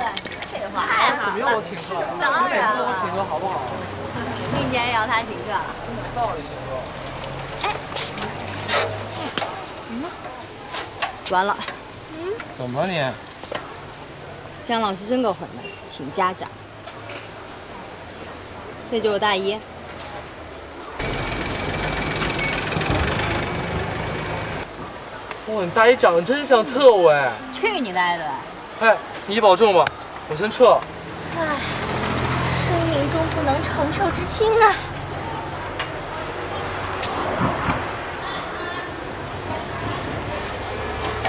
废话，太好了。 不用我请客， 当然了， 我请客好不好？ 明年也要他请客。 有道理，请客。 完了， 怎么了你？ 姜老师真够狠的，请家长。这就是我大姨。 哇，你大姨长得真像特务哎！ 去你大爷的！ 哎，你保重吧，我先撤了。 唉，生命中不能承受之轻啊！